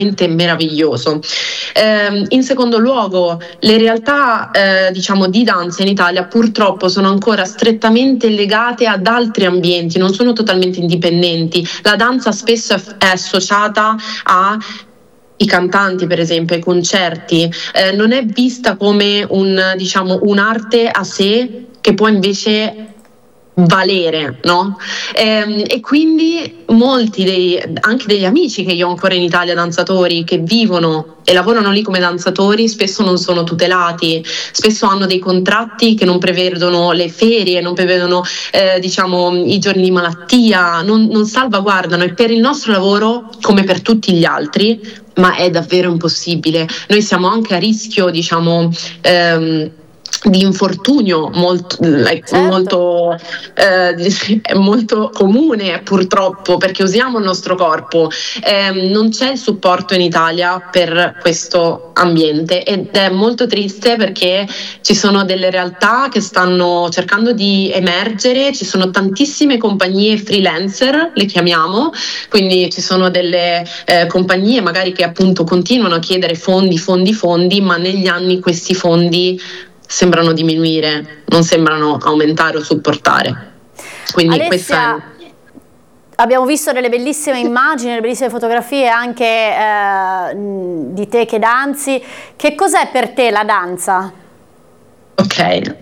meraviglioso. In secondo luogo, le realtà diciamo di danza in Italia purtroppo sono ancora strettamente legate ad altri ambienti, non sono totalmente indipendenti. La danza spesso è associata ai cantanti, per esempio, ai concerti, non è vista come diciamo, un'arte a sé che può invece valere, no? E quindi molti anche degli amici che io ho ancora in Italia, danzatori che vivono e lavorano lì come danzatori, spesso non sono tutelati, spesso hanno dei contratti che non prevedono le ferie, non prevedono diciamo i giorni di malattia, non salvaguardano, e per il nostro lavoro, come per tutti gli altri, ma è davvero impossibile. Noi siamo anche a rischio, diciamo, di infortunio molto, Certo. è molto comune purtroppo, perché usiamo il nostro corpo. Non c'è il supporto in Italia per questo ambiente ed è molto triste, perché ci sono delle realtà che stanno cercando di emergere, ci sono tantissime compagnie freelancer, le chiamiamo, quindi ci sono delle compagnie magari che appunto continuano a chiedere fondi, ma negli anni questi fondi sembrano diminuire, non sembrano aumentare o supportare. Quindi Alessia, abbiamo visto delle bellissime immagini, delle bellissime fotografie anche di te che danzi. Che cos'è per te la danza? Ok,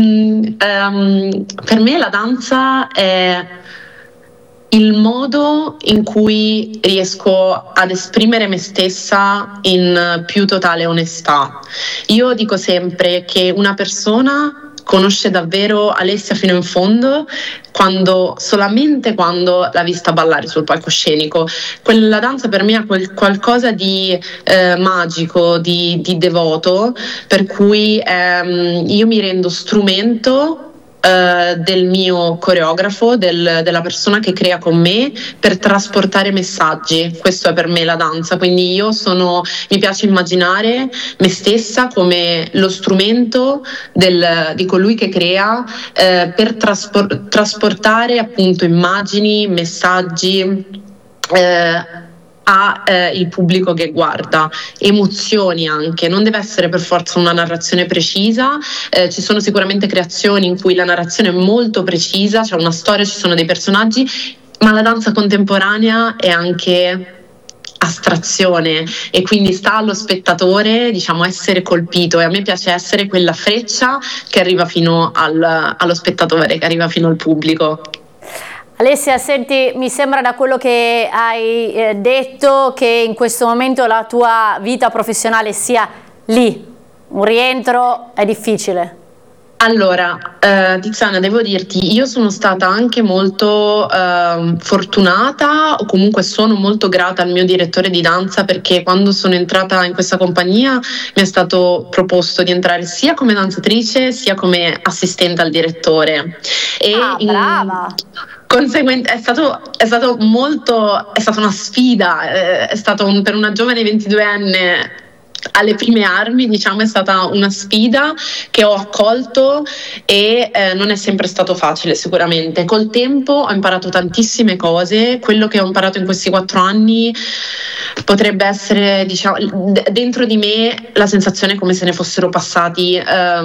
per me la danza è il modo in cui riesco ad esprimere me stessa in più totale onestà. Io dico sempre che una persona conosce davvero Alessia fino in fondo solamente quando l'ha vista ballare sul palcoscenico. La danza per me è qualcosa di magico, di devoto, per cui io mi rendo strumento del mio coreografo, della persona che crea con me, per trasportare messaggi. Questo è per me la danza, quindi mi piace immaginare me stessa come lo strumento di colui che crea, per trasportare appunto immagini, messaggi il pubblico che guarda, emozioni anche, non deve essere per forza una narrazione precisa, ci sono sicuramente creazioni in cui la narrazione è molto precisa, c'è una storia, ci sono dei personaggi, ma la danza contemporanea è anche astrazione, e quindi sta allo spettatore, diciamo, essere colpito, e a me piace essere quella freccia che arriva fino allo spettatore, che arriva fino al pubblico. Alessia, senti, mi sembra da quello che hai detto che in questo momento la tua vita professionale sia lì, un rientro è difficile. Allora, Tiziana, devo dirti, io sono stata anche molto fortunata, o comunque sono molto grata al mio direttore di danza, perché quando sono entrata in questa compagnia mi è stato proposto di entrare sia come danzatrice sia come assistente al direttore. Brava! È stata una sfida, per una giovane 22enne alle prime armi, diciamo, è stata una sfida che ho accolto, e non è sempre stato facile sicuramente. Col tempo ho imparato tantissime cose, quello che ho imparato in questi 4 anni potrebbe essere, diciamo, dentro di me la sensazione è come se ne fossero passati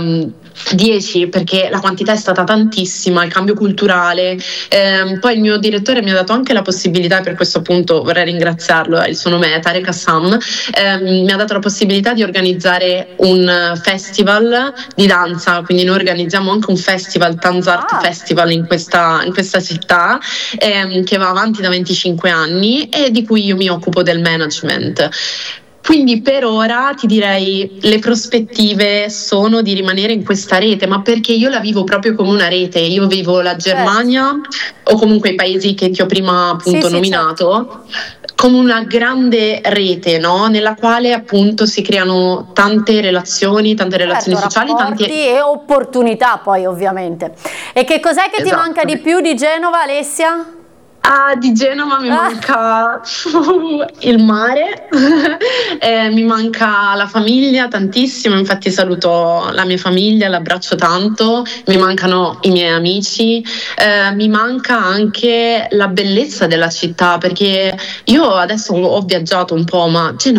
10, perché la quantità è stata tantissima, il cambio culturale. Poi il mio direttore mi ha dato anche la possibilità, e per questo appunto vorrei ringraziarlo, il suo nome è Tarek Assam, mi ha dato la possibilità di organizzare un festival di danza, quindi noi organizziamo anche un festival, Tanzart Festival, in questa città, che va avanti da 25 anni e di cui io mi occupo del management. Quindi per ora ti direi le prospettive sono di rimanere in questa rete, ma perché io la vivo proprio come una rete. Io vivo la Germania, o comunque i paesi che ti ho prima appunto nominato, come una grande rete, no? Nella quale appunto si creano tante relazioni sociali, rapporti e opportunità poi ovviamente. E che cos'è che ti manca di più di Genova, Alessia? Di Genova mi manca il mare, mi manca la famiglia tantissimo, infatti saluto la mia famiglia, l'abbraccio tanto, mi mancano i miei amici, mi manca anche la bellezza della città, perché io adesso ho viaggiato un po', ma Genova